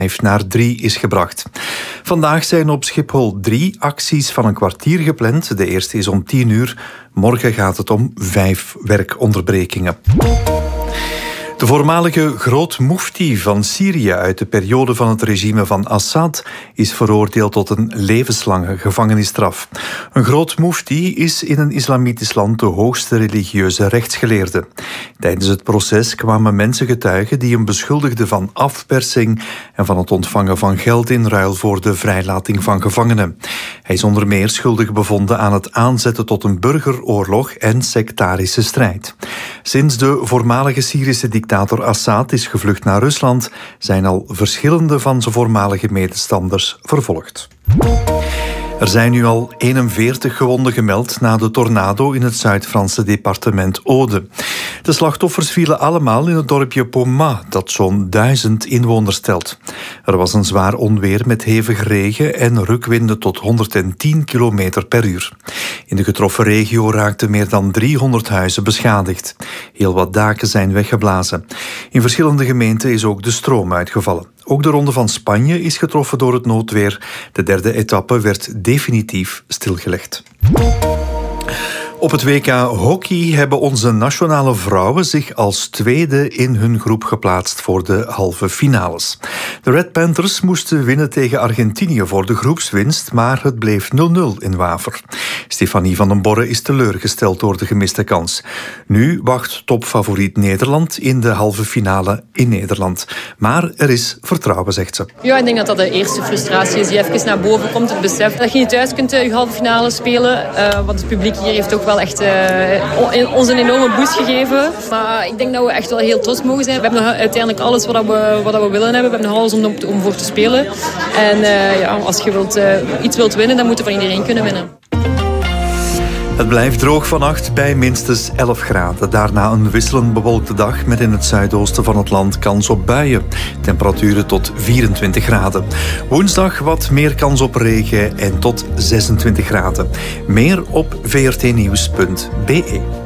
naar 3 is gebracht. Vandaag zijn op Schiphol 3 acties van een kwartier gepland. De eerste is om 10 uur. Morgen gaat het om 5 werkonderbrekingen. De voormalige groot-moefti van Syrië uit de periode van het regime van Assad is veroordeeld tot een levenslange gevangenisstraf. Een groot-moefti is in een islamitisch land de hoogste religieuze rechtsgeleerde. Tijdens het proces kwamen mensen getuigen die hem beschuldigden van afpersing en van het ontvangen van geld in ruil voor de vrijlating van gevangenen. Hij is onder meer schuldig bevonden aan het aanzetten tot een burgeroorlog en sectarische strijd. Sinds de voormalige Syrische dictator Assad is gevlucht naar Rusland, zijn al verschillende van zijn voormalige medestanders vervolgd. Er zijn nu al 41 gewonden gemeld na de tornado in het Zuid-Franse departement Aude. De slachtoffers vielen allemaal in het dorpje Pomat, dat zo'n 1000 inwoners telt. Er was een zwaar onweer met hevige regen en rukwinden tot 110 km per uur. In de getroffen regio raakten meer dan 300 huizen beschadigd. Heel wat daken zijn weggeblazen. In verschillende gemeenten is ook de stroom uitgevallen. Ook de Ronde van Spanje is getroffen door het noodweer. De derde etappe werd definitief stilgelegd. Op het WK Hockey hebben onze nationale vrouwen zich als tweede in hun groep geplaatst voor de halve finales. De Red Panthers moesten winnen tegen Argentinië voor de groepswinst, maar het bleef 0-0 in Waver. Stefanie van den Borre is teleurgesteld door de gemiste kans. Nu wacht topfavoriet Nederland in de halve finale in Nederland. Maar er is vertrouwen, zegt ze. Ja, ik denk dat dat de eerste frustratie is die even naar boven komt. Het besef dat je niet thuis kunt je halve finale spelen. Want het publiek hier heeft ook wel echt ons een enorme boost gegeven. Maar ik denk dat we echt wel heel trots mogen zijn. We hebben nog uiteindelijk alles wat we willen hebben. We hebben nog alles om voor te spelen. En als je iets wilt winnen, dan moet je van iedereen kunnen winnen. Het blijft droog vannacht bij minstens 11 graden. Daarna een wisselend bewolkte dag met in het zuidoosten van het land kans op buien. Temperaturen tot 24 graden. Woensdag wat meer kans op regen en tot 26 graden. Meer op vrtnieuws.be.